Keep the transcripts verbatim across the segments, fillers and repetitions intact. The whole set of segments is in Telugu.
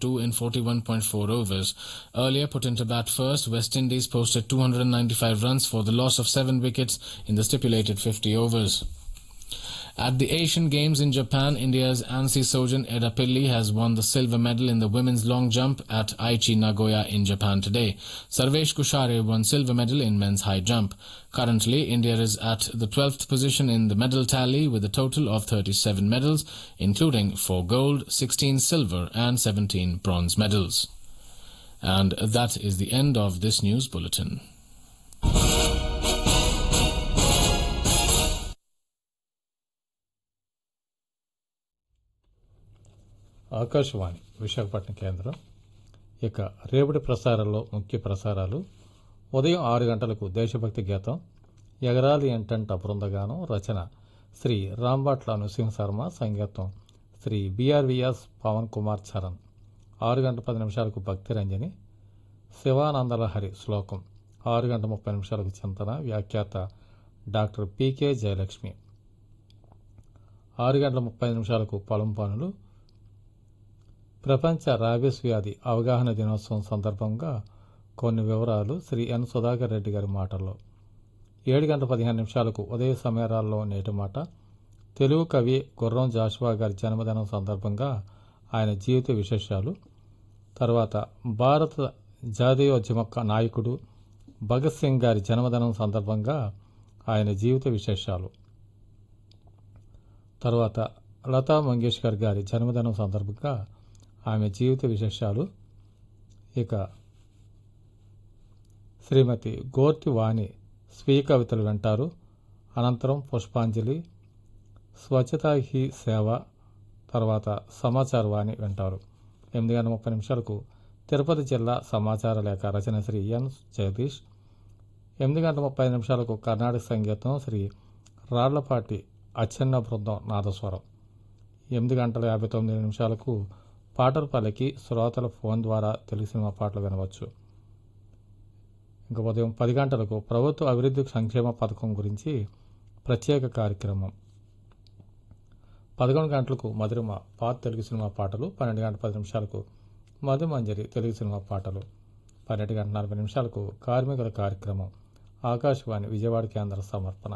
two in forty-one point four overs. Earlier put into bat first, West Indies posted two hundred ninety-five runs for the loss of seven wickets in the stipulated fifty overs. At the Asian Games in Japan, India's Ansi Sojin Edapilli has won the silver medal in the women's long jump at Aichi Nagoya in Japan today. Sarvesh Kushare won silver medal in men's high jump. Currently, India is at the twelfth position in the medal tally with a total of thirty-seven medals, including four gold, sixteen silver and seventeen bronze medals. And that is the end of this news bulletin. Akashvani Visakhapatnam కేంద్రం. ఇక రేపటి ప్రసారాల్లో ముఖ్య ప్రసారాలు: ఉదయం ఆరు గంటలకు దేశభక్తి గీతం, ఎగరాలి ఎంటంట బృందగానం, రచన శ్రీ రాంబాట్ల నృసింహశర్మ, సంగీతం శ్రీ బిఆర్విఎస్ పవన్ కుమార్ చరణ్. ఆరు గంటల పది నిమిషాలకు భక్తి రంజని, శివానందలహరి శ్లోకం. ఆరు గంటల ముప్పై నిమిషాలకు చింతన, వ్యాఖ్యాత డాక్టర్ పికే జయలక్ష్మి. ఆరు గంటల ముప్పై నిమిషాలకు పొలం పనులు. ప్రపంచ రాబీస్ వ్యాధి అవగాహన దినోత్సవం సందర్భంగా కొన్ని వివరాలు శ్రీ ఎన్ సుధాకర్ రెడ్డి గారి మాటల్లో. ఏడు గంటల పదిహేను నిమిషాలకు ఉదయ సమయాల్లో నేటి మాట. తెలుగు కవి గుర్రం జాషువా గారి జన్మదినం సందర్భంగా ఆయన జీవిత విశేషాలు. తర్వాత భారత జాతీయోద్యమ నాయకుడు భగత్ సింగ్ గారి జన్మదినం సందర్భంగా ఆయన జీవిత విశేషాలు. తర్వాత లతా మంగేష్కర్ గారి జన్మదినం సందర్భంగా ఆమె జీవిత విశేషాలు. ఇక శ్రీమతి గోర్తి వాణి స్వీయ కవితలు వింటారు. అనంతరం పుష్పాంజలి, స్వచ్ఛతా హీ సేవ, తర్వాత సమాచార వాణి వింటారు. ఎనిమిది గంటల ముప్పై నిమిషాలకు తిరుపతి జిల్లా సమాచార లేఖ, రచన శ్రీ ఎన్ జగదీష్. ఎనిమిది గంటల ముప్పై నిమిషాలకు కర్ణాటక సంగీతం, శ్రీ రాళ్లపాటి అచ్చెన్న బృందం నాదస్వరం. ఎనిమిది గంటల యాభై తొమ్మిది నిమిషాలకు పాటలు పలికి శ్రోతల ఫోన్ ద్వారా తెలుగు సినిమా పాటలు వినవచ్చు. ఇంకా ఉదయం పది గంటలకు ప్రభుత్వ అభివృద్ధి సంక్షేమ పథకం గురించి ప్రత్యేక కార్యక్రమం. పదకొండు గంటలకు మధురిమ పాత తెలుగు సినిమా పాటలు. పన్నెండు గంటల పది నిమిషాలకు మధుమంజరి తెలుగు సినిమా పాటలు. పన్నెండు గంటల నలభై నిమిషాలకు కార్మికుల కార్యక్రమం, ఆకాశవాణి విజయవాడ కేంద్ర సమర్పణ.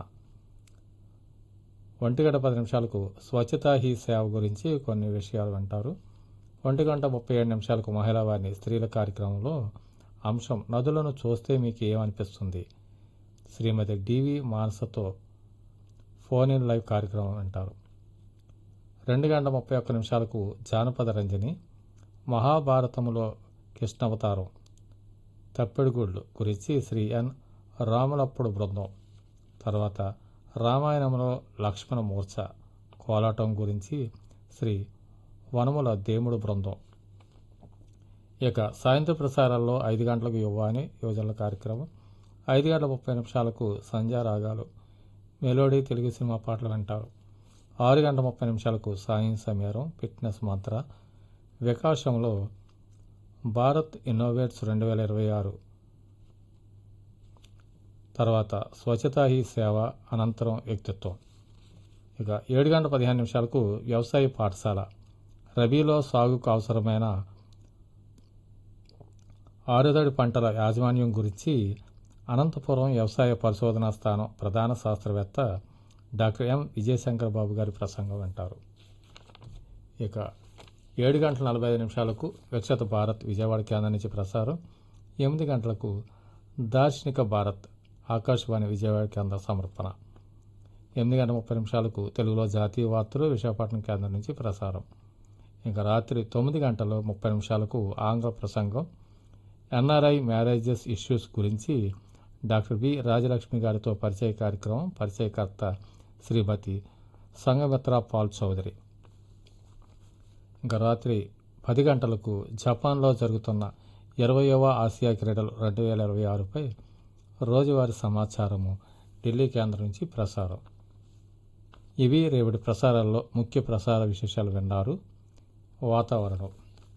ఒంటి గంట పది నిమిషాలకు స్వచ్ఛతా హీ సేవ గురించి కొన్ని విషయాలు వింటారు. ఒంటి గంట ముప్పై ఏడు నిమిషాలకు మహిళా వారిని స్త్రీల కార్యక్రమంలో అంశం నదులను చూస్తే మీకు ఏమనిపిస్తుంది, శ్రీమతి డివి మానసతో ఫోన్ ఇన్ లైవ్ కార్యక్రమం వింటారు. రెండు గంటల ముప్పై ఒక్క నిమిషాలకు జానపద రంజని, మహాభారతంలో కృష్ణావతారం తప్పెడుగుళ్ళు గురించి శ్రీ ఎన్ రాములప్పుడు బృందం. తర్వాత రామాయణంలో లక్ష్మణ మూర్ఛ కోలాటం గురించి శ్రీ వనముల దేముడు బృందం. ఇక సాయంత్ర ప్రసారాల్లో ఐదు గంటలకు యువాని యువజనుల కార్యక్రమం, ఐదు గంటల ముప్పై నిమిషాలకు సంధ్యా రాగాలు మెలోడీ తెలుగు సినిమా పాటలు వింటారు. ఆరు గంటల ముప్పై నిమిషాలకు సాయం సమీరం ఫిట్నెస్ మంత్ర, వికాసంలో భారత్ ఇన్నోవేట్స్ రెండు వేల ఇరవై ఆరు, తర్వాత స్వచ్ఛతా హీ సేవ, అనంతరం వ్యక్తిత్వం. ఇక ఏడు గంటల పదిహేను నిమిషాలకు వ్యవసాయ పాఠశాల, రబీలో సాగుకు అవసరమైన ఆరుతడి పంటల యాజమాన్యం గురించి అనంతపురం వ్యవసాయ పరిశోధనా స్థానం ప్రధాన శాస్త్రవేత్త డాక్టర్ ఎం విజయశంకర్ బాబు గారి ప్రసంగం వింటారు. ఇక ఏడు గంటల నలభై ఐదు నిమిషాలకు వికసిత భారత్ విజయవాడ కేంద్రం నుంచి ప్రసారం. ఎనిమిది గంటలకు దార్శనిక భారత్ ఆకాశవాణి విజయవాడ కేంద్ర సమర్పణ. ఎనిమిది గంటల ముప్పై నిమిషాలకు తెలుగులో జాతీయ వార్తలు విశాఖపట్నం కేంద్రం నుంచి ప్రసారం. ఇంకా రాత్రి తొమ్మిది గంటల ముప్పై నిమిషాలకు ఆంగ్ల ప్రసంగం, ఎన్ఆర్ఐ మ్యారేజెస్ ఇష్యూస్ గురించి డాక్టర్ బి రాజలక్ష్మి గారితో పరిచయ కార్యక్రమం, పరిచయకర్త శ్రీమతి సంగమిత్ర పాల్ చౌదరి. ఇంకా రాత్రి పది గంటలకు జపాన్లో జరుగుతున్న ఇరవైవ ఆసియా క్రీడలు రెండు వేల ఇరవై ఆరుపై రోజువారీ సమాచారము ఢిల్లీ కేంద్రం నుంచి ప్రసారం. ఇవి రేపటి ప్రసారాల్లో ముఖ్య ప్రసార విశేషాలు విన్నారు. వాతావరణం.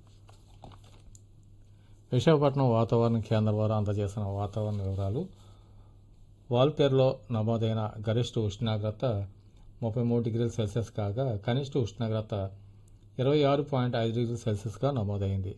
విశాఖపట్నం వాతావరణ కేంద్రం వారు అందజేసిన వాతావరణ వివరాలు. వాల్పేరులో నమోదైన గరిష్ట ఉష్ణోగ్రత ముప్పై మూడు డిగ్రీల సెల్సియస్ కాగా కనిష్ట ఉష్ణోగ్రత ఇరవై ఆరు పాయింట్ ఐదు డిగ్రీల సెల్సియస్గా నమోదైంది.